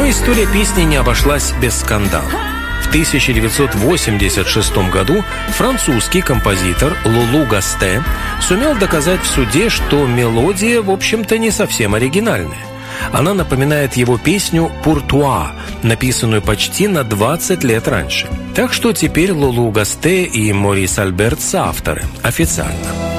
Но история песни не обошлась без скандала. В 1986 году французский композитор Лулу Гасте сумел доказать в суде, что мелодия, в общем-то, не совсем оригинальная. Она напоминает его песню «Pour toi», написанную почти на 20 лет раньше. Так что теперь Лулу Гасте и Морис Альберт соавторы официально.